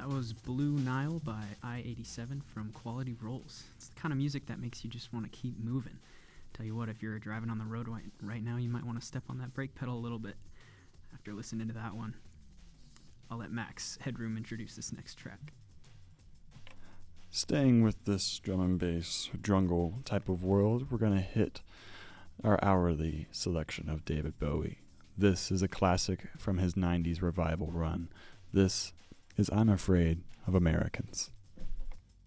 That was Blue Nile by I-87 from Quality Rolls. It's the kind of music that makes you just want to keep moving. Tell you what, if you're driving on the road right now, you might want to step on that brake pedal a little bit after listening to that one. I'll let Max Headroom introduce this next track. Staying with this drum and bass drungle type of world, we're going to hit our hourly selection of David Bowie. This is a classic from his 90s revival run. This is I'm Afraid of Americans.